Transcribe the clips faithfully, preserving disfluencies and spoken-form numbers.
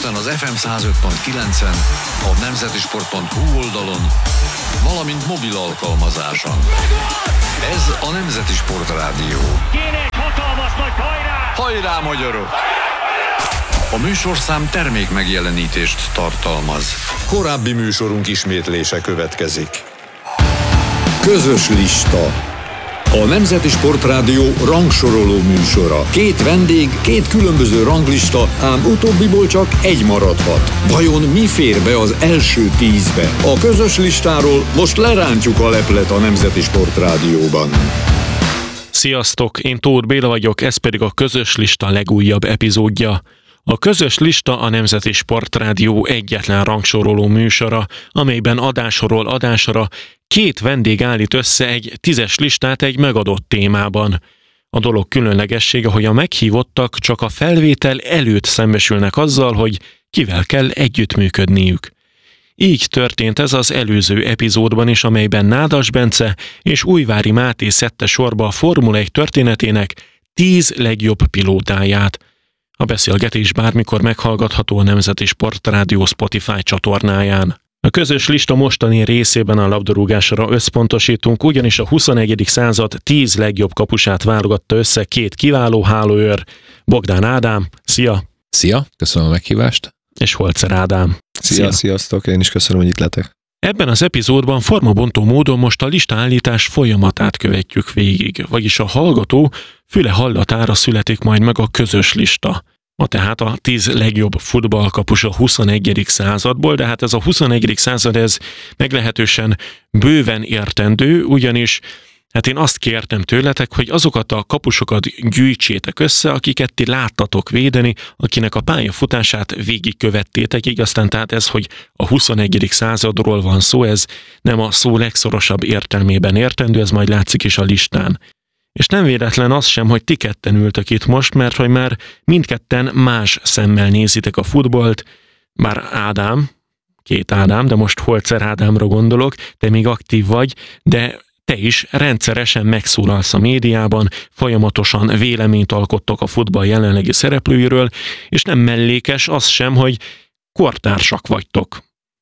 Budapesten az ef em száz öt pont kilencen, a nemzetisport pont hu oldalon, valamint mobil alkalmazáson. Ez a Nemzeti Sport Rádió. Kéne egy hatalmas nagy hajrá! Hajrá, magyarok! A műsorszám termék megjelenítést tartalmaz. Korábbi műsorunk ismétlése következik. Közös lista. A Nemzeti Sport Rádió rangsoroló műsora. Két vendég, két különböző ranglista, ám utóbbiból csak egy maradhat. Vajon mi fér be az első tízbe? A közös listáról most lerántjuk a leplet a Nemzeti Sport Rádióban. Sziasztok, én Tóth Béla vagyok, ez pedig a közös lista legújabb epizódja. A közös lista a Nemzeti Sport Rádió egyetlen rangsoroló műsora, amelyben adásról adásra két vendég állít össze egy tízes listát egy megadott témában. A dolog különlegessége, hogy a meghívottak csak a felvétel előtt szembesülnek azzal, hogy kivel kell együttműködniük. Így történt ez az előző epizódban is, amelyben Nádas Bence és Újvári Máté szedte sorba a Formula egy történetének tíz legjobb pilótáját. A beszélgetés bármikor meghallgatható a Nemzeti Sport Rádió Spotify csatornáján. A közös lista mostani részében a labdarúgásra összpontosítunk, ugyanis a huszonegyedik század tíz legjobb kapusát válogatta össze két kiváló hálóőr, Bogdán Ádám, szia! Szia, köszönöm a meghívást! És Holzer Ádám. Szia, szia, sziasztok, én is köszönöm, hogy itt letek. Ebben az epizódban formabontó módon most a listaállítás folyamatát követjük végig, vagyis a hallgató füle hallatára születik majd meg a közös lista. Ma tehát a tíz legjobb futballkapus a huszonegyedik századból, de hát ez a huszonegyedik század ez meglehetősen bőven értendő, ugyanis hát én azt kértem tőletek, hogy azokat a kapusokat gyűjtsétek össze, akiket ti láttatok védeni, akinek a pályafutását végigkövettétek, így aztán tehát ez, hogy a huszonegyedik századról van szó, ez nem a szó legszorosabb értelmében értendő, ez majd látszik is a listán. És nem véletlen az sem, hogy ti ketten ültök itt most, mert hogy már mindketten más szemmel nézitek a futballt, bár Ádám, két Ádám, de most Holzer Ádámra gondolok, te még aktív vagy, de te is rendszeresen megszólalsz a médiában, folyamatosan véleményt alkottok a futball jelenlegi szereplőiről, és nem mellékes az sem, hogy kortársak vagytok.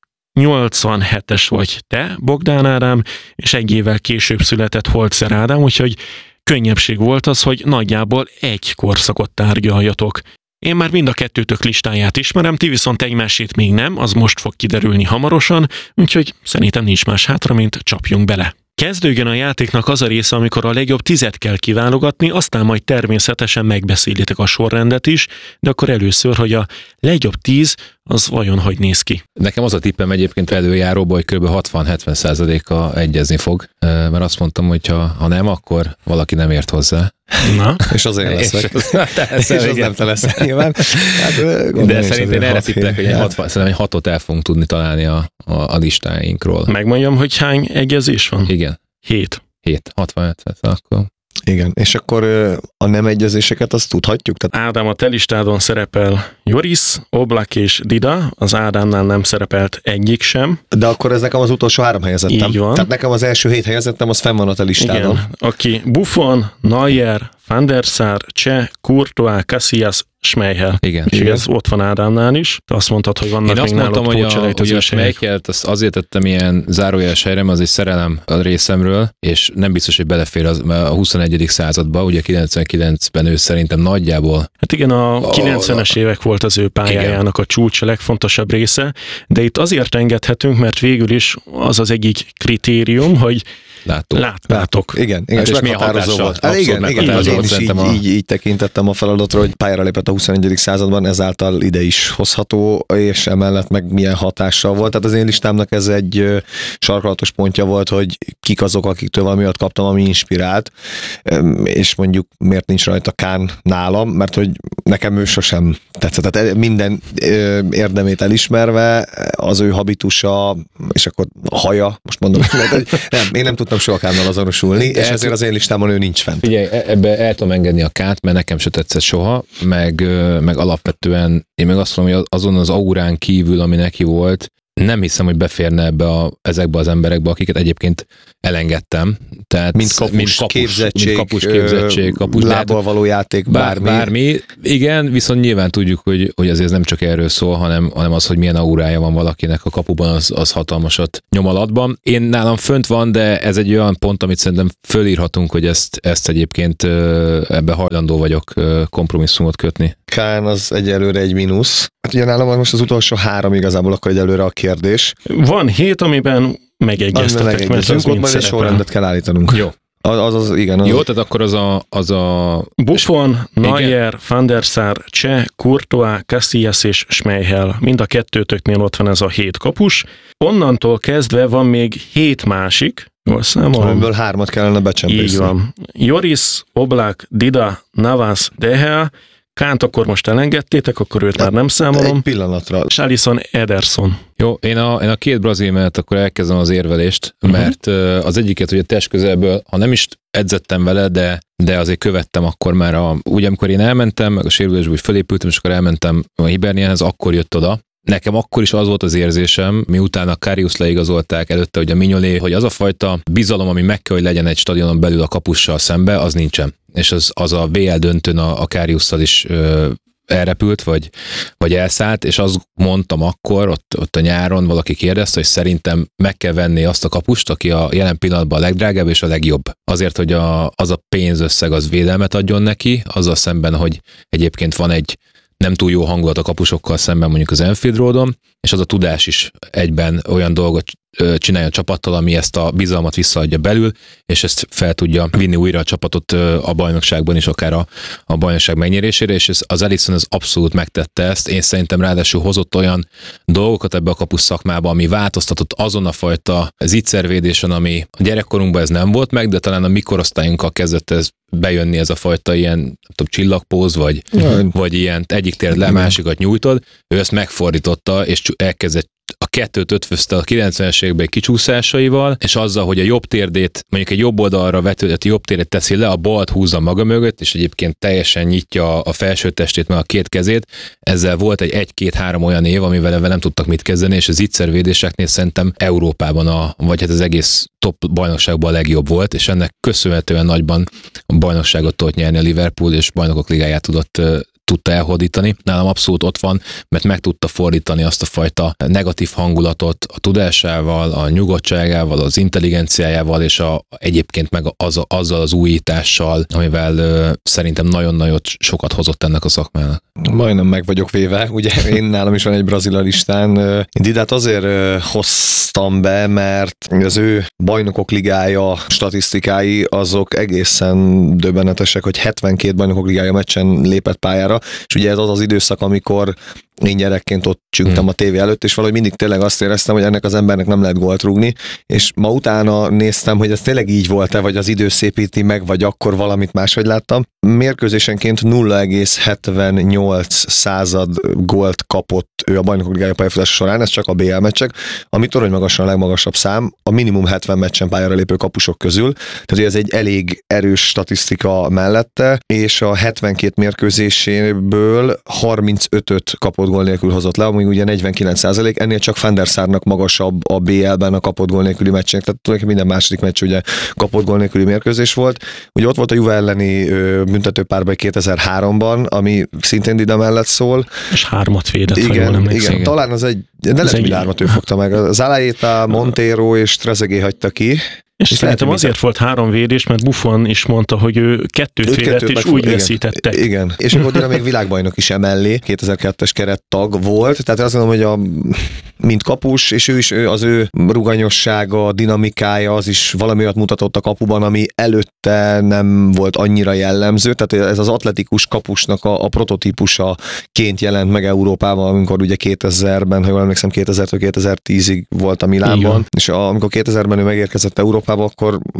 nyolcvanhetes vagy te, Bogdán Ádám, és egy évvel később született Holzer Ádám, úgyhogy könnyebbség volt az, hogy nagyjából egy korszakot tárgyaljatok. Én már mind a kettőtök listáját ismerem, ti viszont egymásét még nem, az most fog kiderülni hamarosan, úgyhogy szerintem nincs más hátra, mint csapjunk bele. Kezdődjön a játéknak az a része, amikor a legjobb tizet kell kiválogatni, aztán majd természetesen megbeszélitek a sorrendet is, de akkor először, hogy a legjobb tíz, az vajon hogy néz ki? Nekem az a tippem egyébként előjáróban, hogy kb. hatvan-hetven százaléka egyezni fog, mert azt mondtam, hogy ha, ha nem, akkor valaki nem ért hozzá. Na, és azért leszek. És, és az nem te leszel nyilván. Hát, de szerintem erre tippelek, hogy hatvan, szerintem egy hatot el fogunk tudni találni a, a, a listáinkról. Megmondjam, hogy hány egyezés van? Igen. Hét. Hét, hatvan-hetven, akkor... Igen, és akkor a nem egyezéseket azt tudhatjuk? Tehát... Ádám, a te listádon szerepel Joris, Oblak és Dida, az Ádámnál nem szerepelt egyik sem. De akkor ez nekem az utolsó három helyezettem. Így van. Tehát nekem az első hét helyezettem, az fenn van a te listádon. Igen, aki Buffon, Neuer, Van der Sar, Cseh, Courtois, Casillas, Schmeichel. Igen. És ez ott van Ádámnál is. Te azt mondtad, hogy vannak még nálad pótselejtezős helyek. Én azt mondtam, hogy a, a Schmeichelt azt azért tettem ilyen zárójeles helyre, mert az egy szerelem a részemről, és nem biztos, hogy belefér az, a huszonegyedik századba, ugye kilencvenkilencben ő szerintem nagyjából. Hát igen, a kilencvenes évek volt az ő pályájának a csúcs, a legfontosabb része, de itt azért engedhetünk, mert végül is az az egyik kritérium, hogy Látok. Lát, látok. Igen, igen, hát és meghatározó volt. Hát igen, igen, hát én is így, a... így, így tekintettem a feladatra, hogy pályára lépett a huszonegyedik században, ezáltal ide is hozható, és emellett meg milyen hatással volt. Tehát az én listámnak ez egy sarkalatos pontja volt, hogy kik azok, akiktől valami olyat kaptam, ami inspirált, és mondjuk miért nincs rajta Kán nálam, mert hogy nekem ő sosem tetszett. Tehát minden érdemét elismerve, az ő habitusa, és akkor a haja, most mondom, hogy nem, én nem tudtam soha Kánnal azonosulni, és ezért az én listámon ő nincs fent. Figyelj, ebbe el tudom engedni a Kát, mert nekem se tetszett soha, meg, meg alapvetően én meg azt mondom, hogy azon az aurán kívül, ami neki volt, nem hiszem, hogy beférne ebbe a, ezekbe az emberekbe, akiket egyébként elengedtem. Tehát mint kapus, mint kapus képzettség, mint kapus, képzettség kapus, lábbal való játék, bármi. bármi. Igen, viszont nyilván tudjuk, hogy, hogy azért nem csak erről szól, hanem, hanem az, hogy milyen aurája van valakinek a kapuban, az, az hatalmasat nyom alatban. Én nálam fönt van, de ez egy olyan pont, amit szerintem fölírhatunk, hogy ezt, ezt egyébként ebbe hajlandó vagyok kompromisszumot kötni. Kán az egyelőre egy mínusz. Hát ugye nálam most az utolsó három igazából akkor egyelőre a kérdés. Van hét, amiben megegyeztetek, mert az mind szerepel. Sorrendet kell állítanunk. Jó. Az, az, az igen. Az Jó, tehát akkor az a... Az a... Buffon, Neuer, Van der Sar, Cseh, Courtois, Casillas és Schmeichel. Mind a kettőtöknél ott van ez a hét kapus. Onnantól kezdve van még hét másik, jól számolom. Amiből hármat kellene becsempészni. Így van. Joris, Oblak, Dida, Navas, De Gea. Kánt akkor most elengedtétek, akkor őt már nem számolom. Egy pillanatra. És Alisson, Ederson. Jó, én a, én a két brazil mellett akkor elkezdem az érvelést, uh-huh. mert az egyiket ugye test közelből, ha nem is edzettem vele, de, de azért követtem akkor már, a, ugye amikor én elmentem, meg a sérülésből úgy fölépültem, és akkor elmentem a Hiberniánhez, akkor jött oda. Nekem akkor is az volt az érzésem, miután a Karius leigazolták, előtte ugye a Mignolet, hogy az a fajta bizalom, ami meg kell, hogy legyen egy stadionon belül a kapussal szembe, az nincsen. És az, az a vé el döntőn a, a Kariusszal is ö, elrepült, vagy, vagy elszállt, és azt mondtam akkor, ott, ott a nyáron valaki kérdezte, hogy szerintem meg kell venni azt a kapust, aki a jelen pillanatban a legdrágább és a legjobb. Azért, hogy a, az a pénzösszeg az védelmet adjon neki, azzal szemben, hogy egyébként van egy nem túl jó hangulat a kapusokkal szemben mondjuk az Anfield Roadon, és az a tudás is egyben olyan dolgot csinálja a csapattal, ami ezt a bizalmat visszaadja belül, és ezt fel tudja vinni újra a csapatot a bajnokságban is, akár a, a bajnokság megnyerésére, és ez, az Alisson az abszolút megtette ezt. Én szerintem ráadásul hozott olyan dolgokat ebbe a kapus szakmába, ami változtatott azon a fajta zicservédésen, ami a gyerekkorunkban ez nem volt meg, de talán a mi korosztályunkkal kezdett ez bejönni, ez a fajta ilyen nem tudom, csillagpóz, vagy, vagy ilyen egyik tér le, másikat nyújtod. Ő ezt megfordította, és elkezdett a kettőt ötvözte a kilencvenes években kicsúszásaival, és azzal, hogy a jobb térdét, mondjuk egy jobb oldalra vetődött jobb térdét teszi le, a balt húzza maga mögött, és egyébként teljesen nyitja a felső testét, meg a két kezét. Ezzel volt egy egy-két-három olyan év, amivel nem tudtak mit kezdeni, és az zicservédéseknél szerintem Európában, a, vagy hát az egész top bajnokságban a legjobb volt, és ennek köszönhetően nagyban a bajnokságot tudott nyerni a Liverpool, és bajnokok ligáját tudott tudta elhódítani. Nálam abszolút ott van, mert meg tudta fordítani azt a fajta negatív hangulatot a tudásával, a nyugodtságával, az intelligenciájával, és a, egyébként meg az, azzal az újítással, amivel ö, szerintem nagyon-nagyon sokat hozott ennek a szakmának. Majdnem meg vagyok véve, ugye én nálam is van egy brazil listán. Én Didát azért hoztam be, mert az ő bajnokok ligája statisztikái azok egészen döbbenetesek, hogy hetvenkét bajnokok ligája meccsen lépett pályára, és ugye ez az az időszak, amikor én gyerekként ott csüngtem a tévé előtt, és valahogy mindig tényleg azt éreztem, hogy ennek az embernek nem lehet gólt rúgni, és ma utána néztem, hogy ez tényleg így volt-e, vagy az idő szépíti meg, vagy akkor valamit máshogy láttam. Mérkőzésenként nulla egész hetvennyolc század gólt kapott ő a bajnokok ligája pályafutása során, ez csak a bé el meccsek, ami torony magasan a legmagasabb szám, a minimum hetven meccsen pályára lépő kapusok közül, tehát ez egy elég erős statisztika mellette, és a hetvenkét mérkőzéséből harmincötöt kapott gól nélkül hozott le, amíg ugye negyvenkilenc százalék, ennél csak Van der Sarnak magasabb a bé el-ben a kapott gól nélküli meccsének, tehát tulajdonképpen minden második meccs ugye kapott gól nélküli mérkőzés volt. Ugye ott volt a Juve elleni büntetőpárbaj kétezer-háromban, ami szintén Dida mellett szól. És hármat védett, igen, ha jól emlékszem. Igen, talán az egy, de lehet, hogy hármat ő fogta meg. Zalaeta, Montero és Trezeguet hagyta ki. És, és szerintem azért mit... volt három védés, mert Buffon is mondta, hogy ő kettőt védett, és megfog... úgy veszítette. Igen, és akkor Dida még világbajnok is emellé, kétezer-kettes kerettag volt, tehát azt mondom, hogy a, mint kapus, és ő is az ő ruganyossága, dinamikája, az is valami olyat mutatott a kapuban, ami előtte nem volt annyira jellemző, tehát ez az atletikus kapusnak a, a prototípusaként jelent meg Európában, amikor ugye kétezerben, ha jól emlékszem, kétezertől kétezer-tízig volt a Milánban, és a, amikor kétezerben ő megérkezett Európába, akkor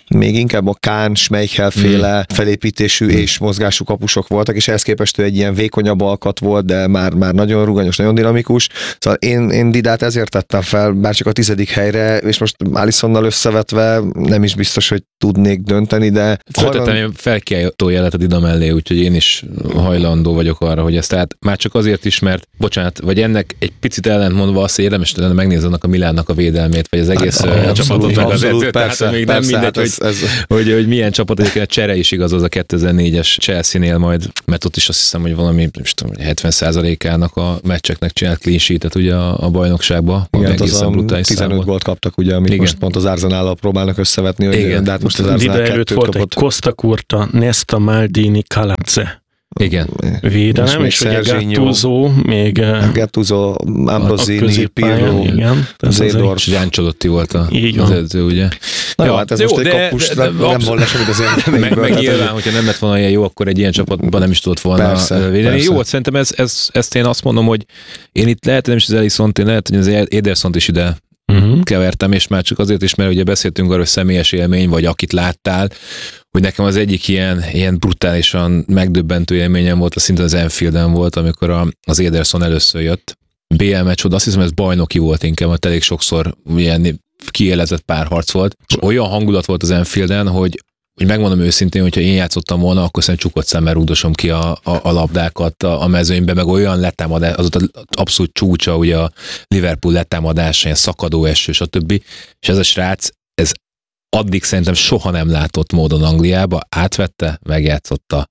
még inkább a Kahn, Schmeichel féle hmm. felépítésű hmm. és mozgású kapusok voltak, és ehhez képest ő egy ilyen vékonyabb alkat volt, de már, már nagyon ruganyos, nagyon dinamikus. Szóval én, én Didát ezért tettem fel, bár csak a tizedik helyre, és most Alissonnal összevetve nem is biztos, hogy tudnék dönteni, de... Föltettem hajlan... felkiáltó jelet a Dida mellé, úgyhogy én is hajlandó vagyok arra, hogy ezt, tehát már csak azért is, mert, bocsánat, vagy ennek egy picit ellentmondva azt, hogy érdemes lenne megnézni a Milánnak a védelmét, vagy az egész hát, csapatot, meg az edzőt, tehát még nem mindegy, hát ez, hogy, ez... Hogy, hogy milyen csapat, egyébként a csere is igaz az a kétezer-négyes Chelsea-nél majd, mert ott is azt hiszem, hogy valami tudom, hetven százalékának a meccseknek csinált clean sheet-et ugye a, a bajnokságban. Igen, az a tizenöt gólt kaptak, ugye, amit igen. most pont az Arsenállal próbálnak összevetni, hogy igen. De hát most az Arsenal kettőt volt kapott. Egy Costa Curta, Nesta, Maldini, Calazze. Igen. Védelem, és, és ugye Gattuso, még Gattuso, Ambrosini, Pirlo, Zédorf. És Jáncsodotti volt a, az edző, ugye? Na jó, hát ez jó, most de, egy kapus, de, de, nem volna semmit az meg, meg nyilván, hogyha nem lett volna ilyen jó, akkor egy ilyen csapatban nem is tudott volna persze, védeni. Persze. Jó, szerintem ez, ez, ezt én azt mondom, hogy én itt lehet, nem is az Elissont, én lehet, hogy az Edersont is ide uh-huh. kevertem, és már csak azért is, mert ugye beszéltünk arról, hogy személyes élmény, vagy akit láttál, hogy nekem az egyik ilyen, ilyen brutálisan megdöbbentő élményem volt, az szinte az Anfielden volt, amikor a, az Ederson először jött. bé el meccs oda, azt hiszem, ez bajnoki volt inkább, mert elég sokszor ilyen kiélezett párharc volt, és olyan hangulat volt az Anfielden, hogy hogy megmondom őszintén, hogyha én játszottam volna, akkor szerintem csukott szemmel rúgdosom ki a, a, a labdákat a, a mezőnybe, meg olyan letámadás, az ott abszolút csúcsa, ugye a Liverpool letámadása, ilyen szakadó eső, stb. És ez a srác, ez addig szerintem soha nem látott módon Angliába, átvette, megjátszotta.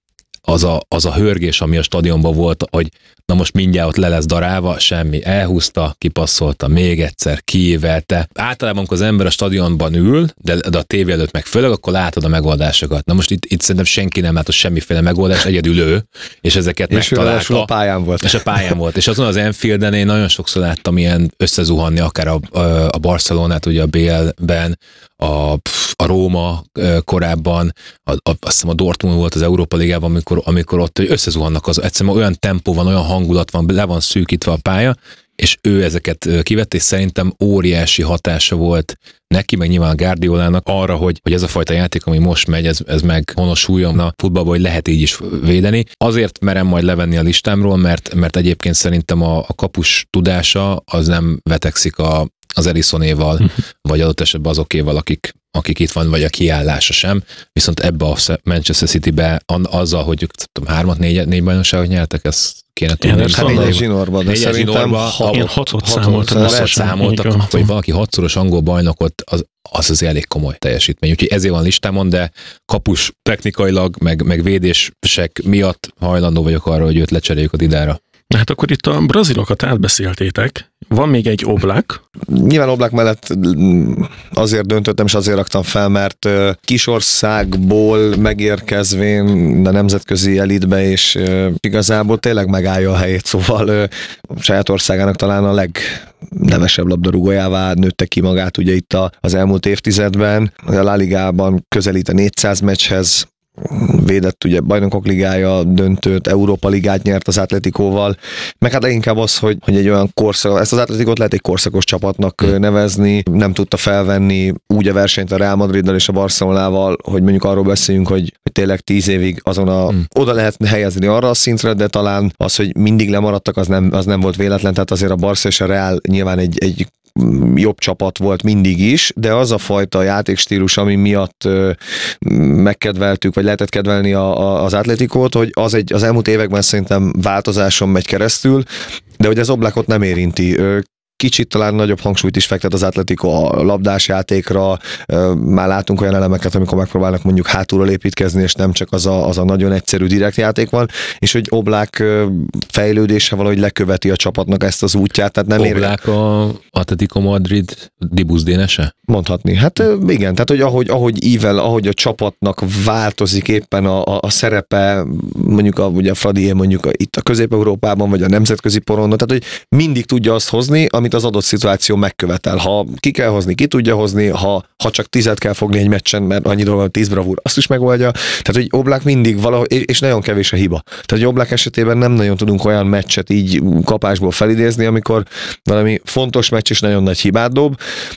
Az a, az a hörgés, ami a stadionban volt, hogy na most mindjárt ott le lesz darálva, semmi, elhúzta, kipasszolta, még egyszer, kiévelte. Általában, amikor az ember a stadionban ül, de, de a tévé előtt meg főleg, akkor látod a megoldásokat. Na most itt, itt szerintem senki nem látott semmiféle megoldást, egyedül ő, és ezeket és megtalálta. És a pályán volt. És a pályán volt. És azon az Anfielden én nagyon sokszor láttam ilyen összezuhanni, akár a, a Barcelonát, ugye a bé el-ben, a, a Róma korábban, a, a, azt hiszem a Dortmund volt az Európa Ligában, amikor, amikor ott összezuhannak, az egyszerűen olyan tempó van, olyan hangulat van, le van szűkítve a pálya, és ő ezeket kivett, és szerintem óriási hatása volt neki, meg nyilván a Guardiolának arra, hogy, hogy ez a fajta játék, ami most megy, ez, ez meg honosuljon a futballban, hogy lehet így is védeni. Azért merem majd levenni a listámról, mert, mert egyébként szerintem a, a kapus tudása az nem vetekszik a az Elissonéval, uh-huh. vagy adott esetben azokéval, akik, akik itt van, vagy a kiállása sem. Viszont ebbe a Manchester Citybe azzal, hogy ők tudom, hármat, négy, négy bajnokságot nyertek, ezt kéne tudni. Hát négyes zsinórban, de szerintem én hatot számoltam. Hatot számoltak, hogy valaki hatszoros angol bajnokot, az, az az elég komoly teljesítmény. Úgyhogy ezért van listámon, de kapus technikailag, meg, meg védések miatt hajlandó vagyok arra, hogy őt lecseréljük a Didára. Hát akkor itt a brazilokat átbeszéltétek. Van még egy Oblak. Nyilván Oblak mellett azért döntöttem, és azért raktam fel, mert kisországból megérkezvén a nemzetközi elitbe, és igazából tényleg megállja a helyét, szóval a saját országának talán a legnevesebb labdarúgójává nőtte ki magát ugye itt az elmúlt évtizedben. A La Ligában közelít a négyszáz meccshez, védett ugye Bajnokok Ligája döntőt, Európa Ligát nyert az Atletikóval, meg hát leginkább az, hogy, hogy egy olyan korszak, ezt az Atletikót lehet egy korszakos csapatnak nevezni, nem tudta felvenni úgy a versenyt a Real Madriddal és a Barcelonával, hogy mondjuk arról beszéljünk, hogy, hogy tényleg tíz évig azon a, hmm. oda lehet helyezni arra a szintre, de talán az, hogy mindig lemaradtak, az nem, az nem volt véletlen, tehát azért a Barca és a Real nyilván egy, egy jobb csapat volt mindig is, de az a fajta játékstílus, ami miatt megkedveltük, vagy lehetett kedvelni a, a, az Atletikót, hogy az, egy, az elmúlt években szerintem változáson megy keresztül, de hogy az Oblakot nem érinti. Kicsit talán nagyobb hangsúlyt is fektet az Atletico a labdás játékra, már látunk olyan elemeket, amikor megpróbálnak mondjuk hátulról építkezni, és nem csak az a, az a nagyon egyszerű direkt játék van, és hogy Oblak fejlődése valahogy leköveti a csapatnak ezt az útját. Tehát nem Oblak ér... a Atletico Madrid Dibusz dénese? Mondhatni. Hát igen, tehát hogy ahogy, ahogy ível, ahogy a csapatnak változik éppen a, a, a szerepe, mondjuk a, ugye a Fradié mondjuk itt a Közép-Európában, vagy a nemzetközi porondon, tehát hogy mindig tudja azt hozni, amit az adott szituáció megkövetel. Ha ki kell hozni, ki tudja hozni, ha, ha csak tízet kell fogni egy meccsen, mert annyi dolga van, tíz bravúr, azt is megoldja. Tehát, hogy Oblak mindig valahogy, és nagyon kevés a hiba. Tehát, hogy Oblak esetében nem nagyon tudunk olyan meccset így kapásból felidézni, amikor valami fontos meccs és nagyon nagy hibát dob.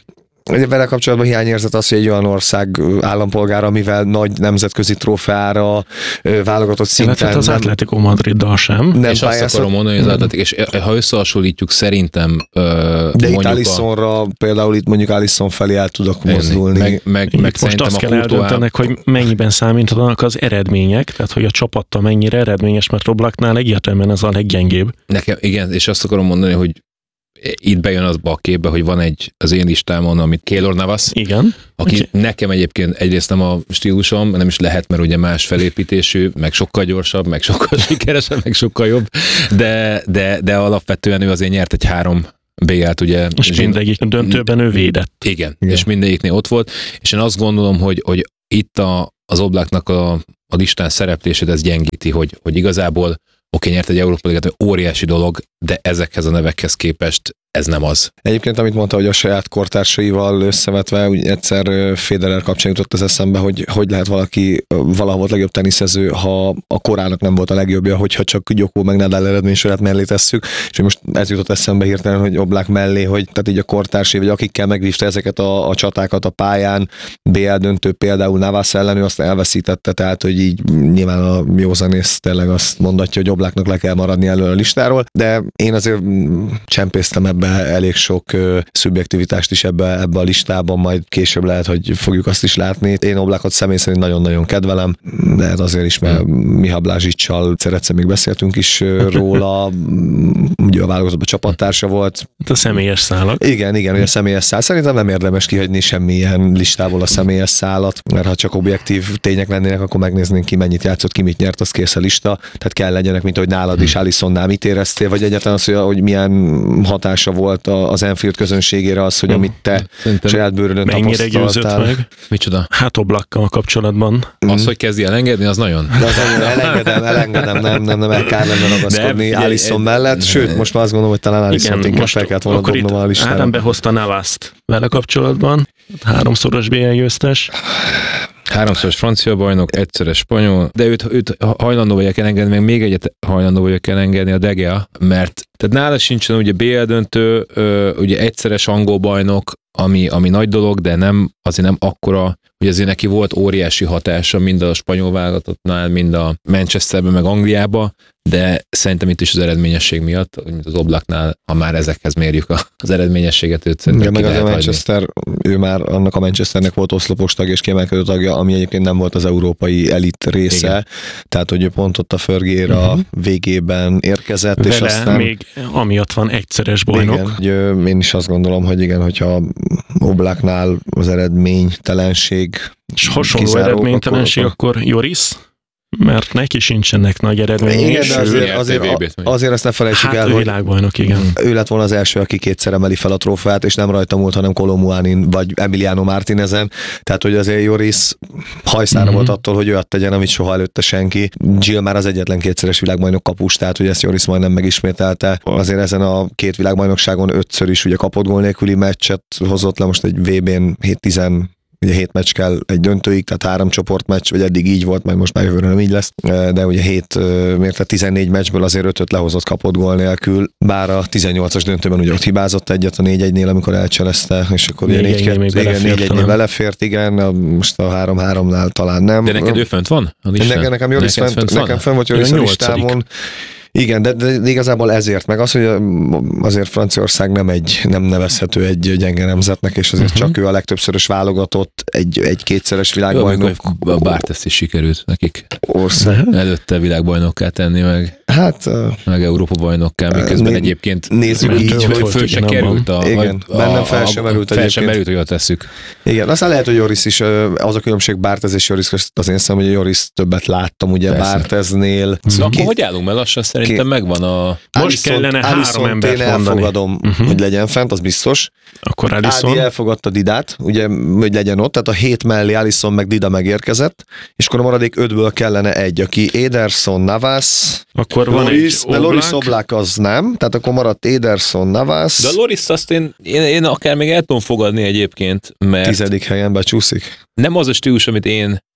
Vele kapcsolatban hiányérzet az, hogy egy olyan ország állampolgára, amivel nagy nemzetközi trófeára válogatott szinten... Tehát az Atletico Madriddal sem. Nem és azt akarom mondani, hogy az Atletico, és ha összehasonlítjuk, szerintem de itt Alissonra, a... például itt mondjuk Alisson felé el tudok mozdulni. Meg, meg, meg most azt kell eldöntenek, hogy mennyiben számítanak az eredmények, tehát hogy a csapattal mennyire eredményes, mert Oblaknál egyértelműen ez a leggyengébb. Nekem, igen, és azt akarom mondani, hogy itt bejön azba a képbe, hogy van egy az én listámon, amit Keylor Navas, igen. aki okay. nekem egyébként egyrészt nem a stílusom, nem is lehet, mert ugye más felépítésű, meg sokkal gyorsabb, meg sokkal sikeresebb, meg sokkal jobb, de, de, de alapvetően ő azért nyert egy három bé el-t, ugye. És mindegyik döntőben ő védett. Igen, igen, és mindegyiknél ott volt, és én azt gondolom, hogy, hogy itt a, az Oblaknak a, a listán szereplését ez gyengíti, hogy, hogy igazából oké, nyert egy Európa Ligát, óriási dolog, de ezekhez a nevekhez képest ez nem az. Egyébként, amit mondta, hogy a saját kortársaival összevetve, úgy egyszer Federer kapcsán jutott az eszembe, hogy hogy lehet valaki valaha volt legjobb teniszező, ha a korának nem volt a legjobbja, hogyha csak Djokovic meg Nadal eredménysorát mellé tesszük, és most ez jutott eszembe hirtelen, hogy Oblak mellé, hogy tehát így a kortársai, vagy akikkel megvívta ezeket a, a csatákat a pályán, bé el döntő például Navas ellen, ő azt elveszítette, tehát hogy így nyilván a józanész tényleg azt mondatja, hogy Oblaknak le kell maradni elől a listáról, de én azért csempésztem ebbe elég sok uh, szubjektivitást is ebbe, ebbe a listában, majd később lehet, hogy fogjuk azt is látni. Én Oblakot személy szerint nagyon-nagyon kedvelem, de hát azért is, mert Miha Blázsicsal egyszer még beszéltünk is uh, róla, ugye a válogatottban csapattársa volt. A személyes szálak. Igen, igen, hogy a személyes szál. Szerintem nem érdemes kihagyni semmilyen listából a személyes szálat, mert ha csak objektív tények lennének, akkor megnéznénk ki, mennyit játszott, ki mit nyert, az kész a lista. Tehát kell legyenek, mint hogy nálad is Alissonnál mit éreztél, vagy egyáltalán az, hogy, hogy milyen hatása volt az Anfield közönségére az, hogy amit te Szerintem saját bőrödön mennyire győzött meg? Micsoda? Hát Oblakkal kapcsolatban. Az, mm. hogy kezdi elengedni, az nagyon. De az nagyon elengedem, elengedem, nem, nem, nem, el kár lenne ragaszkodni Alisson mellett, sőt, most már azt gondolom, hogy talán Alissont inkább fel kellett volna dobnom a listára. Ádám behozta Navast vele kapcsolatban, háromszoros bé el győztes. Háromszoros francia bajnok, egyszeres spanyol, de őt, őt hajlandó vagyok elengedni, meg még egyet hajlandó vagyok elengedni, a De Gea, mert tehát nála sincsen ugye bé el döntő, ugye egyszeres angol bajnok, ami, ami nagy dolog, de nem, azért nem akkora, hogy azért neki volt óriási hatása mind a spanyol válogatottnál, mind a Manchesterben, meg Angliába, de szerintem itt is az eredményesség miatt, mint az Oblaknál, ha már ezekhez mérjük az eredményességet, őt szerintem meg az a Manchester, ő már annak a Manchesternek volt oszlopos tagja és kiemelkedő tagja, ami egyébként nem volt az európai elit része, igen. Tehát hogy ő pont ott a Fergére uh-huh. végében érkezett, vele és aztán... még amiatt van egyszeres bajnok. Igen, hogy én is azt gondolom, hogy igen, hogyha Oblaknál az eredménytelenség és hasonló kizáró, eredménytelenség, akkor, akkor Joris, mert neki sincsenek nagy eredményei. Igen, de azért, azért, azért ezt ne felejtsük hát el, hogy világbajnok, igen. Ő lett volna az első, aki kétszer emeli fel a trófeát, és nem rajta múlt, hanem Kolomuanin vagy Emiliano Martinezen. Tehát, hogy azért Joris hajszára mm-hmm. volt attól, hogy olyat tegyen, amit soha előtte senki. Gil már az egyetlen kétszeres világbajnok kapus, tehát, hogy ezt Joris majdnem megismételte. Azért ezen a két világbajnokságon ötször is ugye kapott gól nélküli meccset hozott le, most egy vé bén hét tíz ugye hét meccs kell egy döntőig, tehát három csoportmeccs, vagy eddig így volt, majd most már jövőre nem így lesz, de ugye hét, mérte tizennégy meccsből azért ötöt lehozott kapott gól nélkül, bár a tizennyolcas döntőben ugye ott hibázott egyet a négy egynél, amikor elcselezte, és akkor ugye négy egynél belefért, igen, most a három háromnál talán nem. De neked ő fönt van? Nekem, nekem Joris fent, fent nekem fent volt Joris a listámon. Igen, de, de igazából ezért, meg az, hogy azért Franciaország nem egy, nem nevezhető egy gyenge nemzetnek, és azért uh-huh. csak ő a legtöbbszörös válogatott, egy, egy kétszeres világbajnok. Jó, a Bárteszt is sikerült nekik. Ország. Előtte világbajnokká tenni, meg, hát, meg Európa bajnokká, miközben né, egyébként nézzük így, hogy föl se került. A, igen, a, bennem fel sem merült egyébként. Fel sem merült, hogy ott tesszük. Igen, aztán lehet, hogy Joris is, az a különbség Bártez és Joris között az én szemem, hogy Joris többet láttam, ugye Bárteznél. Szóval akkor hogy állunk, mert lassan szerintem megvan a... Most Allison, kellene Allison három embert én mondani. elfogadom, uh-huh. hogy legyen fent, az biztos. Akkor Allison. Ádi elfogadta Didát, ugye, hogy legyen ott, tehát a hét mellé Allison meg Dida megérkezett, és akkor a maradék ötből kellene egy, aki Ederson, Navas, akkor Loris, van egy de Loris Oblak az nem, tehát akkor maradt Ederson, Navas. De a Loris azt én, én, én akár még el tudom fogadni egyébként, mert... Tizedik helyen becsúszik. Nem az a stílus, amit én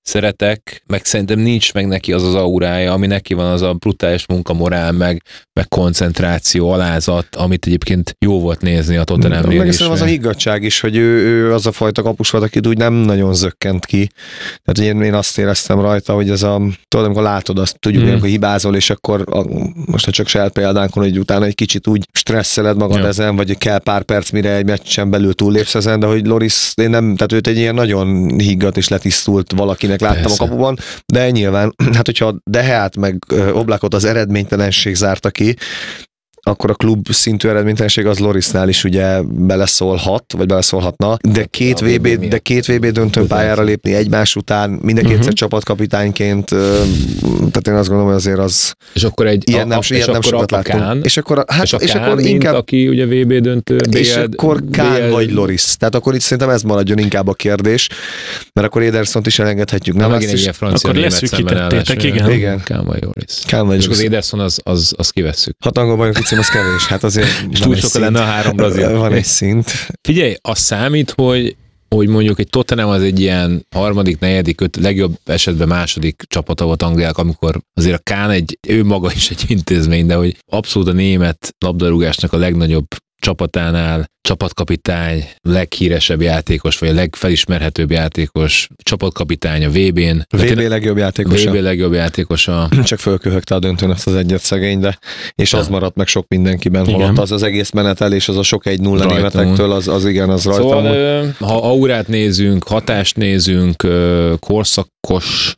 szeretek, meg szerintem nincs meg neki az az aurája, ami neki van, az a brutális munkamorál, meg, meg koncentráció, alázat, amit egyébként jó volt nézni a Tottenhamnél is. Meg az a higgadság is, hogy ő, ő az a fajta kapus volt, akit úgy nem nagyon zökkent ki. Tehát én, én azt éreztem rajta, hogy ez a, tudod, amikor látod azt, tudjuk, mm. amikor hibázol, és akkor a, most ha csak saját példánkon, hogy utána egy kicsit úgy stresszeled magad ja. ezen, vagy kell pár perc, mire egy meccsen belül túllépsz ezen, de hogy Loris, én nem, tehát őt egy ilyen nagyon higgadt és letisztult valakinek láttam Persze. a kapuban, de nyilván, hát hogyha Deheát meg Oblakot az eredménytelenség zárta ki, akkor a klub szintű eredménytelenség az Lorisnál is ugye beleszólhat, vagy beleszólhatna, de két vé bé, de két vé bé döntőn pályára lépni egymás után, mind a kétszer uh-huh. csapatkapitányként, tehát én azt gondolom, hogy azért az és akkor egy ilyen nem, a, ilyen nem sokat láttunk. És akkor, hát, és, a és Kán, akkor inkább, aki ugye vé bé döntő, bé el, és akkor Kán bé el, vagy Loris. Tehát akkor itt szerintem ez maradjon inkább a kérdés, mert akkor Edersont is elengedhetjük. Nem, megint egy ilyen francia akkor leszűkítettétek, igen. igen. Kán vagy Loris. Kán vagy és Loris. az Ederson az, az, az kivesszük. Hat angol bajnok cím, az kevés. Hát azért túl sokkal lenne a három brazil. Van egy szint. Figyelj, az számít, hogy hogy mondjuk egy Tottenham az egy ilyen harmadik, negyedik, öt, legjobb esetben második csapata volt Angliák, amikor azért a Kán egy, ő maga is egy intézmény, de hogy abszolút a német labdarúgásnak a legnagyobb csapatánál csapatkapitány, leghíresebb játékos, vagy a legfelismerhetőbb játékos, csapatkapitány a vé bén. vé bé legjobb játékosa. vé bé legjobb játékosa. Csak fölköhögte a döntőn azt az egyet szegény, de és az maradt meg sok mindenkiben, holott az az egész menetelés, az a sok egy nulla németektől, az, az igen, az rajtam. Szóval, hogy... ha aurát nézünk, hatást nézünk, korszakos.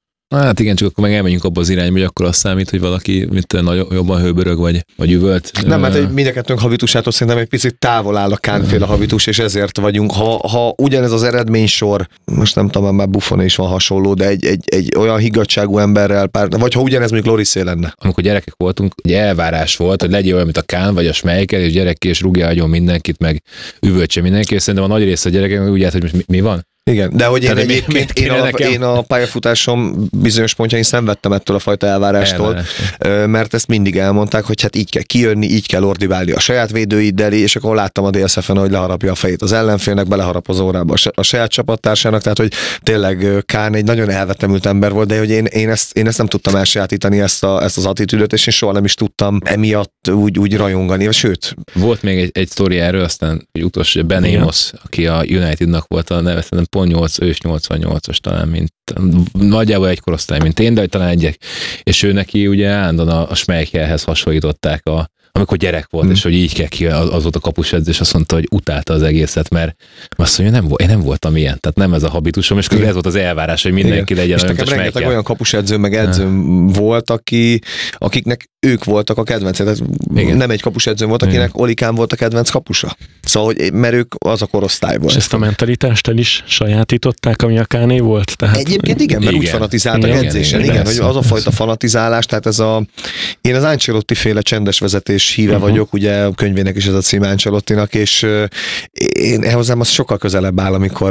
Hát igen, csak akkor meg elmenjünk abba az irányba, hogy akkor azt számít, hogy valaki mit, nagyon jobban hőbörög, vagy, vagy üvölt. Nem, mert hát, mind a kettőnk habitusától szerintem egy picit távol áll a Kánféle habitus, és ezért vagyunk. Ha, ha ugyanez az eredménysor, most nem tudom, már Buffon is van hasonló, de egy, egy, egy olyan higgadtságú emberrel, pár, vagy ha ugyanez mondjuk Lorisé lenne. Amikor gyerekek voltunk, egy elvárás volt, hogy legyél olyan, mint a Kán, vagy a Schmeichel, és gyerek és rúgja agyon mindenkit, meg üvöltse mindenki, és szerintem a nagy része a gyerekek úgy állt, hogy most mi, mi van? Igen, de hogy én Tehát egyébként én a, én a pályafutásom bizonyos pontjain szenvedtem ettől a fajta elvárástól, Elvárás. mert ezt mindig elmondták, hogy hát így kell kijönni, így kell ordibálni a saját védőiddel, és akkor láttam a dé es ef-en, hogy leharapja a fejét az ellenfélnek, beleharap az órába a saját csapattársának, tehát hogy tényleg Kán egy nagyon elvetemült ember volt, de hogy én, én, ezt, én ezt nem tudtam elsajátítani, ezt, a, ezt az attitűdöt, és én soha nem is tudtam emiatt úgy, úgy rajongani, sőt. Volt még egy, egy sztori erről, aztán egy utolsó, Ben Amos, aki a Unitednak volt a neve, pont nyolc, ős nyolcvannyolcas talán, mint nagyjából egy korosztály, mint én, de talán egyek. És ő neki ugye állandóan a, a Schmeichelhez hasonlították, a, amikor gyerek volt, hmm. és hogy így kell ki, az, az volt a kapusedző, és azt mondta, hogy utálta az egészet, mert azt mondja, nem, én nem voltam ilyen, tehát nem ez a habitusom, és ez volt az elvárás, hogy mindenki igen. legyen. És nekem rengeteg olyan kapusedző, meg edzőm ha. volt, aki, akiknek ők voltak a kedvencek. Tehát nem egy kapusedző volt, akinek igen. Olikán volt a kedvenc kapusa. Szóval, hogy, mert ők az a korosztály volt. És ezt a mentalitást el is sajátították, ami a Káné volt? Tehát... Egyébként igen, mert igen. úgy fanatizáltak igen, edzésen, igen, igen, igen, hogy az a fajta fanatizálás, tehát ez a, én az Ancelotti féle csendes vezetés híve uh-huh. vagyok, ugye a könyvének is ez a cím Ancelottinak, és én hozzám az sokkal közelebb áll, amikor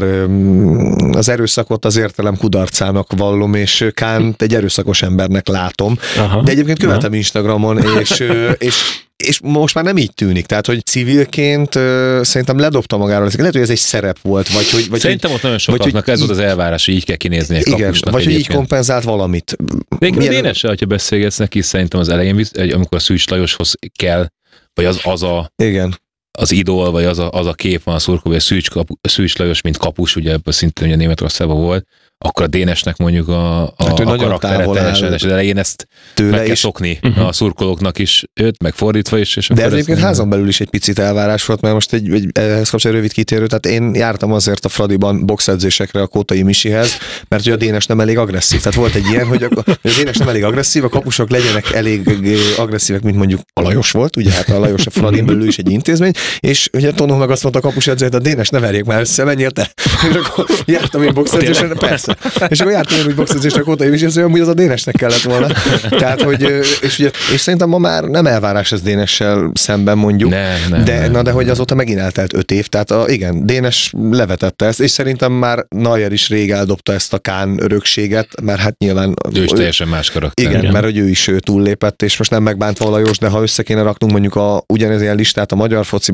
az erőszakot az értelem kudarcának vallom, és Kánt egy erőszakos embernek látom, aha. de egyébként követem aha. Instagramon, és, és és most már nem így tűnik, tehát, hogy civilként uh, szerintem ledobta magáról. Lehet, hogy ez egy szerep volt, vagy hogy... Vagy szerintem ott nagyon sokaknak ez volt az elvárás, hogy így kell kinézni egy igen, kapusnak. vagy hogy így kompenzált valamit. Még Dénessel, hogyha beszélgetsz neki, szerintem az elején, amikor a Szűcs Lajoshoz kell, vagy az, az a... Igen. az idol, vagy az a, az a kép van a szurkoló, hogy a Szűcs, kapu, Szűcs Lajos, mint kapus, ugye ebből szintén ugye Németországban volt, akkor a Dénesnek mondjuk a, a, hát a karaktere teljesen, és az elején ezt meg kell is szokni uh-huh. a szurkolóknak is, őt, meg fordítva is. És de ez egyébként házon belül is egy picit elvárás volt, mert most egy, egy ehhez kapcsolatban rövid kitérő, tehát én jártam azért a Fradiban boxedzésekre a Kótai Misihez, mert hogy a Dénes nem elég agresszív. Tehát volt egy ilyen, hogy a, hogy a Dénes nem elég agresszív, a kapusok legyenek elég agresszívek, mint mondjuk a Lajos volt, ugye hát a Lajos a Fradin belül is egy intézmény, és ugye Tonó meg azt mondta a kapusedző, hogy a Dénes ne verjék már össze, menjél te. És akkor jártam én boxedzésre, persze. És akkor jártam én úgy boxedzésre a Kótai Misi, hogy amúgy az a Dénesnek kellett volna. Tehát, hogy, és, ugye, és szerintem ma már nem elvárás ez Dénessel szemben mondjuk, ne, ne, de, ne, na, de ne. hogy azóta megint eltelt öt év, tehát a, igen, Dénes levetette ezt, és szerintem már Neuer is rég eldobta ezt a Kán örökséget, mert hát nyilván... Ő is teljesen más karakter. Igen, igen, mert hogy ő is túllépett, és most nem megbántva a Lajos, de ha össze kéne raknunk mondjuk a ugyanez ilyen listát a magyar fociban,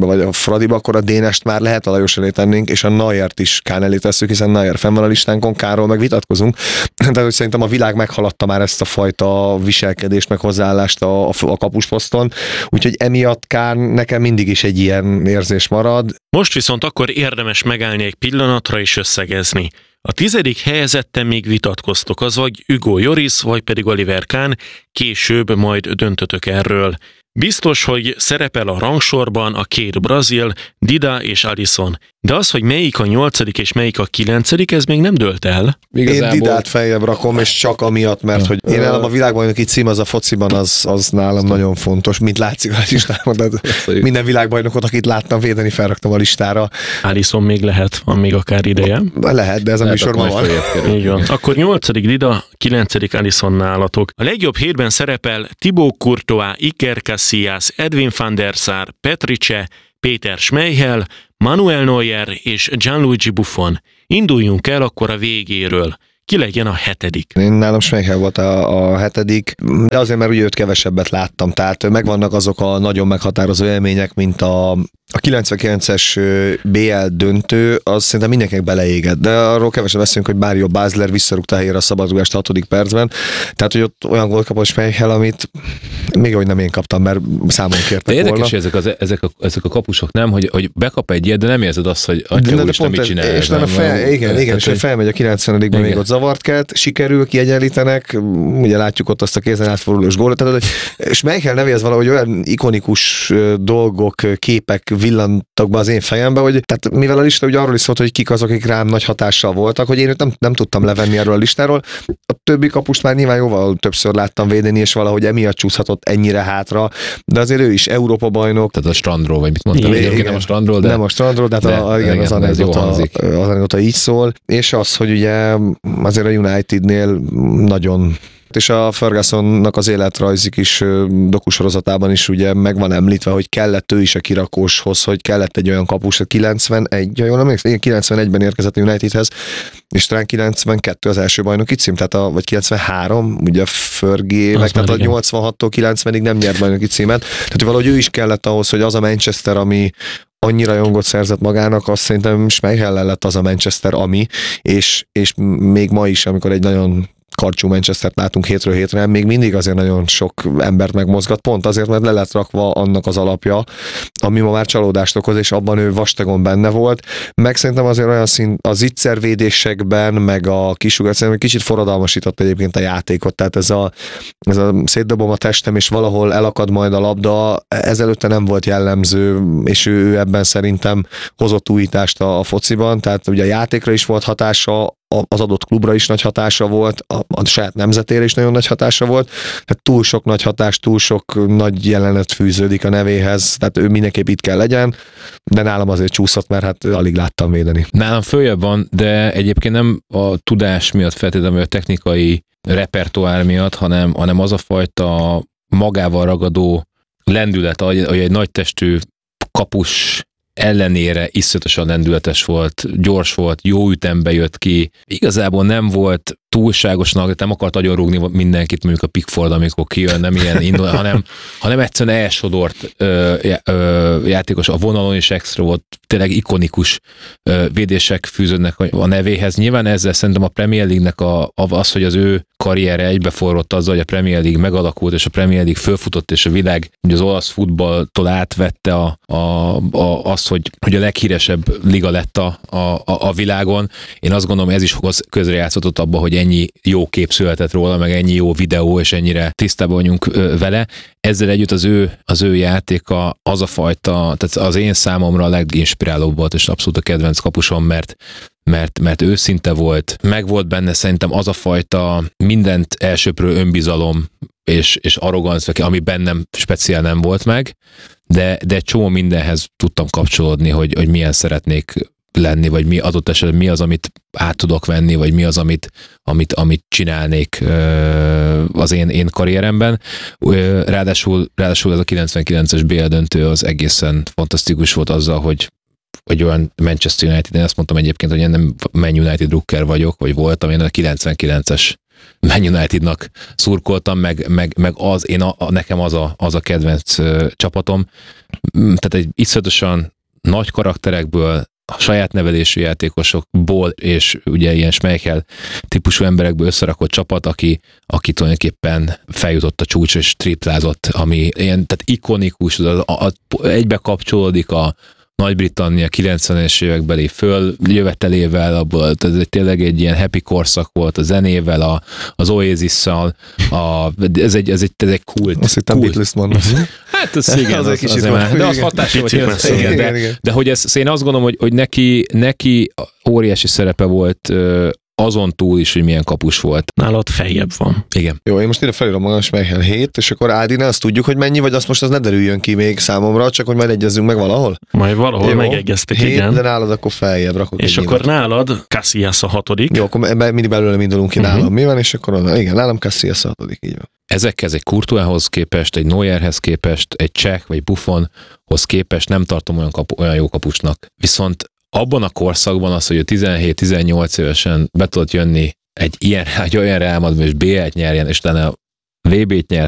Fradiba, vagy a Fradiba, akkor a Dénest már lehet a Lajos elé tennénk, és a Neuert is Kán elé tesszük, hiszen Neuer fenn van a listánkon, Kánról meg vitatkozunk. De hogy szerintem a világ meghaladta már ezt a fajta viselkedést, meg hozzáállást a, a kapusposzton, úgyhogy emiatt Kán nekem mindig is egy ilyen érzés marad. Most viszont akkor érdemes megállni egy pillanatra és összegezni. A tizedik helyezetten még vitatkoztok, az vagy Hugo Lloris, vagy pedig Oliver Kahn, később majd döntötök erről. Biztos, hogy szerepel a rangsorban a két brazil, Dida és Alisson. De az, hogy melyik a nyolcadik és melyik a kilencedik, ez még nem dölt el. Igazából... Én Didát feljebb rakom, és csak amiatt, mert hogy én nálam a világbajnoki cím az a fociban, az, az nálam nagyon fontos, mint látszik a listámon. De minden világbajnokot, akit láttam védeni, felraktam a listára. Alisson még lehet, van még akár ideje. Lehet, de ez a műsorban van. Így van. Akkor nyolcadik Dida, kilencedik Alisson nálatok. A legjobb hétben szerepel Thibaut Courtois, Iker Casillas, Edwin van der Sar, Petrice, Péter Schmeichel, Manuel Neuer és Gianluigi Buffon. Induljunk el akkor a végéről. Ki legyen a hetedik? Én nálam Schmeichel volt a, a hetedik, de azért, mert ugye őt kevesebbet láttam, tehát megvannak azok a nagyon meghatározó élmények, mint a, a kilencvenkilences bé el döntő, az szerintem mindenkinek beleégett, de arról kevesen beszélünk, hogy Mario Basler visszarúgta helyére a szabadrugást a hatodik percben, tehát hogy ott olyan gólt kapott Schmeichel, amit még hogy nem én kaptam, mert számon kértek volna. Érdekes, ezek, az, ezek, a, ezek a kapusok, nem, hogy, hogy bekap egy ilyet, de nem érzed azt, hogy atya úristen, mit csinálja. És nem, fel, igen, igen, és felmegy a kilencvenedikben még ott zavart kelt, sikerül, kiegyenlítenek, ugye látjuk ott azt a kézen átfordulós gólt, tehát Schmeichel nevéhez valahogy olyan ikonikus dolgok, képek villantak be az én fejembe, hogy tehát mivel a lista ugye arról is szólt, hogy kik azok, akik rám nagy hatással voltak, hogy én őt nem, nem tudtam levenni erről a listáról. A többi kapust már nyilván jóval többször láttam védeni, és valahogy emiatt csúszhatott ennyire hátra, de azért ő is Európa bajnok. Tehát a strandról, vagy mit mondtam? Igen, igen, nem a strandról, de... Nem a strandról, de, de a, igen, igen, az anekdota, az anekdota így szól, és az, hogy ugye azért a Unitednél nagyon, és a Fergusonnak az életrajzik is dokusorozatában is ugye meg van említve, hogy kellett ő is a kirakóshoz, hogy kellett egy olyan kapus, kilencvenegy, ha jól emlékszem, igen, kilencvenegyben érkezett a Unitedhez, és talán kilencvenkettő az első bajnoki cím, tehát a, vagy kilencvenhárom, ugye a Fergie, meg tehát a nyolcvanhattól kilencvenig nem nyert bajnoki címet, tehát valahogy ő is kellett ahhoz, hogy az a Manchester, ami annyira jongot szerzett magának, azt szerintem Schmeichel lett az a Manchester, ami, és, és még ma is, amikor egy nagyon karcsú Manchestert látunk hétről hétre, még mindig azért nagyon sok embert megmozgat, pont azért, mert le lett rakva annak az alapja, ami ma már csalódást okoz, és abban ő vastagon benne volt. Meg szerintem azért olyan szint az ittszervédésekben, meg a kisugat, szerintem kicsit forradalmasított egyébként a játékot, tehát ez a, ez a szétdobom a testem, és valahol elakad majd a labda, ezelőtte nem volt jellemző, és ő, ő ebben szerintem hozott újítást a, a fociban, tehát ugye a játékra is volt hatása, az adott klubra is nagy hatása volt, a, a saját nemzetére is nagyon nagy hatása volt, tehát túl sok nagy hatás, túl sok nagy jelenet fűződik a nevéhez, tehát ő mindenképp itt kell legyen, de nálam azért csúszott, mert hát alig láttam védeni. Nálam följebb van, de egyébként nem a tudás miatt feltétlenül, a technikai repertoár miatt, hanem, hanem az a fajta magával ragadó lendület, hogy egy nagy testű kapus ellenére iszonyatosan lendületes volt, gyors volt, jó ütembe jött ki. Igazából nem volt túlságosnak, nem akart agyonrúgni mindenkit, mondjuk a Pickford, amikor kijön, nem ilyen indul, hanem, hanem egyszerűen elsodort ö, ö, játékos, a vonalon is extra volt, tényleg ikonikus ö, védések fűződnek a nevéhez. Nyilván ezzel szerintem a Premier League-nek a, az, hogy az ő karriere egybeforrott azzal, hogy a Premier League megalakult, és a Premier League fölfutott, és a világ ugye az olasz futballtól átvette a, a, a, azt, hogy, hogy a leghíresebb liga lett a, a, a világon. Én azt gondolom, ez is közrejátszott abba, hogy ennyi jó kép született róla, meg ennyi jó videó, és ennyire tisztában vagyunk vele. Ezzel együtt az ő, az ő játéka az a fajta, tehát az én számomra a leginspirálóbb volt, és abszolút a kedvenc kapusom, mert mert, mert őszinte volt, meg volt benne szerintem az a fajta mindent elsöprő önbizalom és, és arrogancia, ami bennem speciál nem volt meg, de, de csomó mindenhez tudtam kapcsolódni, hogy, hogy milyen szeretnék lenni, vagy mi adott esetben mi az, amit át tudok venni, vagy mi az, amit, amit, amit csinálnék az én, én karrieremben. Ráadásul, ráadásul ez a kilencvenkilences bé el döntő az egészen fantasztikus volt azzal, hogy vagy olyan Manchester United, én azt mondtam egyébként, hogy én nem Man United drukker vagyok, vagy voltam, én a kilencvenkilences Man Unitednak szurkoltam, meg, meg, meg az, én a, a, nekem az a, az a kedvenc uh, csapatom. Tehát egy iszonyatosan nagy karakterekből, a saját nevelésű játékosokból, és ugye ilyen Schmeichel típusú emberekből összerakott csapat, aki, aki tulajdonképpen feljutott a csúcsra és triplázott, ami ilyen, tehát ikonikus, a, a, a, egybe kapcsolódik a Nagy-Britannia kilencvenes évekbeli följövetelével, abból ez egy, tényleg egy ilyen happy korszak volt, a zenével, a, az Oasis-szal, a, ez, egy, ez, egy, ez egy kult. Azt hittem Beatles-t mondasz. Hát az igen, az, az, az, az de az hatásra, hogy ez, igen, de, de hogy ez, én azt gondolom, hogy, hogy neki, neki óriási szerepe volt azon túl is, hogy milyen kapus volt. Nálad feljebb van. Igen. Jó, én most ide felírom magam, Schmeichel hét, és akkor Ádine, azt tudjuk, hogy mennyi, vagy azt most az ne derüljön ki még számomra, csak hogy majd egyezzünk meg valahol? Majd valahol Jó, megegyeztek, hét, igen. De nálad akkor feljebb rakok. És akkor nyilat. Nálad Casillas a hatodik. Jó, akkor mindig belőle indulunk ki uh-huh. nálam. Mi van, és akkor onnan, igen, nálam Casillas a hatodik, így van. Ezekhez egy Courtoishoz képest, egy Neuerhez képest, egy Cseh vagy Buffonhoz képest nem tartom olyan, kapu, olyan jó kapusnak. Viszont abban a korszakban az, hogy a tizenhét-tizennyolc évesen be tudott jönni egy ilyen, egy olyan Real Madrid, és bé el-t nyerjen, és utána vé bét nyert,